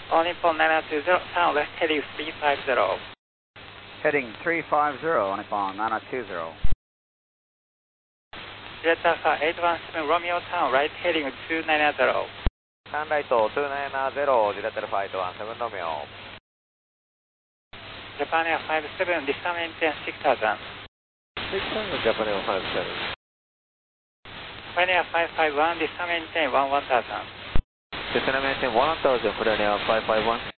All Nippon 920, turn left heading 350. Heading 350, on Nippon 920. Delta Alpha 817 Romeo, turn right heading 290. Turn right 290, Delta Alpha 817 Romeo. Japan Air 57, this time maintain 6000. 6000, Japan Air 57. Japan Air 551, this time maintain 1000. Descend maintain 1000, Japan Air 551.